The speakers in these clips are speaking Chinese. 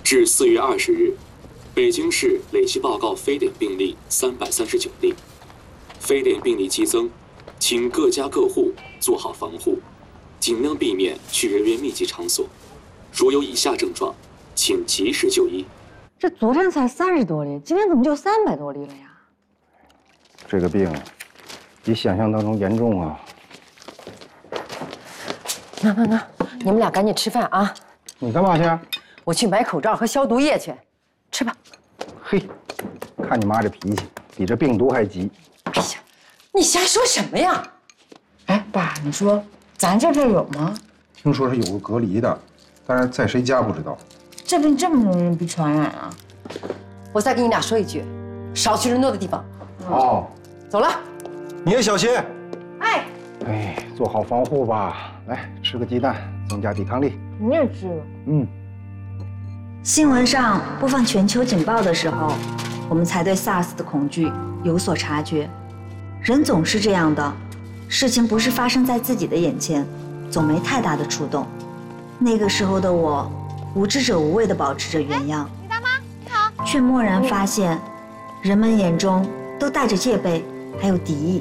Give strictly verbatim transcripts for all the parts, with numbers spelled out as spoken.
至四月二十日，北京市累计报告非典病例三百三十九例，非典病例激增，请各家各户做好防护，尽量避免去人员密集场所。如有以下症状，请及时就医。 这昨天才三十多例，今天怎么就三百多例了呀？ 这个病比想象当中严重啊！ 那那那，你们俩赶紧吃饭啊！ 你干嘛去？ 我去买口罩和消毒液去，吃吧。 嘿，看你妈这脾气，比这病毒还急。 哎呀，你瞎说什么呀？ 哎，爸，你说咱这边有吗？ 听说是有个隔离的，但是在谁家不知道。 这病这么容易被传染啊？ 我再跟你俩说一句，少去人多的地方。 哦， 走了。 你也小心。 哎， 哎，做好防护吧。来，吃个鸡蛋，增加抵抗力。 你也吃了。 嗯。 新闻上播放全球警报的时候，我们才对 SARS 的恐惧有所察觉。人总是这样的，事情不是发生在自己的眼前，总没太大的触动。那个时候的我，无知者无畏地保持着原样， 李大妈，你好， 却蓦然发现，人们眼中都带着戒备，还有敌意。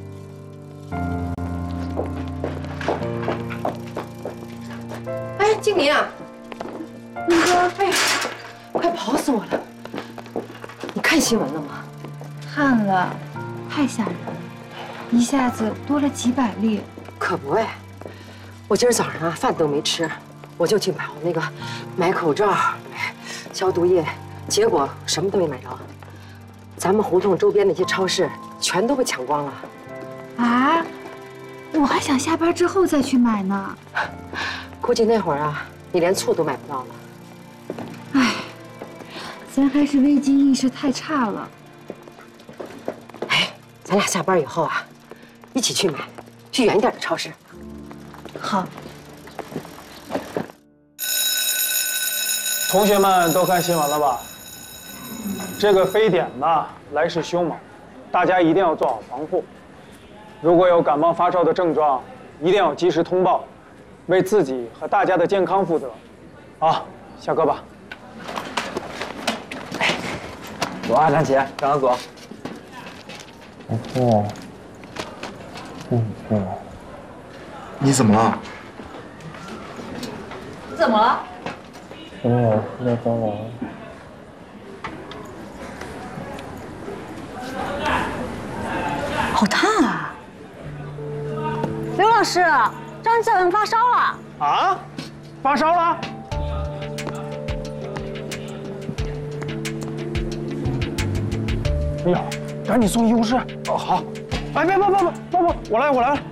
哎，经理啊，那个，哎呀，快跑死我了！你看新闻了吗？ 看了，太吓人了，一下子多了几百例。 可不哎，我今儿早上啊饭都没吃，我就去跑那个买口罩、买消毒液，结果什么都没买着。咱们胡同周边那些超市全都被抢光了。 啊，我还想下班之后再去买呢。 估计那会儿啊，你连醋都买不到了。 唉，咱还是危机意识太差了。 哎，咱俩下班以后啊，一起去买，去远一点的超市。 好。 同学们都看新闻了吧？这个非典呢来势凶猛，大家一定要做好防护。如果有感冒发烧的症状，一定要及时通报，为自己和大家的健康负责。好，下课吧。 走啊，张琪，跟我走。哦，嗯嗯， 你怎么了？ 你怎么了？ 没有，没帮我。 好烫啊！ 刘老师，张教员发烧了。 啊？发烧了？哎呀，赶紧送医务室。哦，好。哎，别别别别别不，我来我来了。